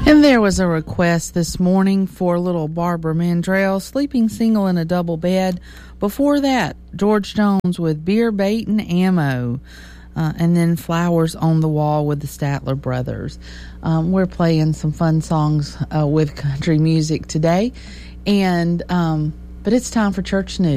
And there was a request this morning for little Barbara Mandrell, Sleeping Single in a Double Bed. Before that, George Jones with Beer, Bait, and Ammo. And then Flowers on the Wall with the Statler Brothers. We're playing some fun songs with country music today. But it's time for church news.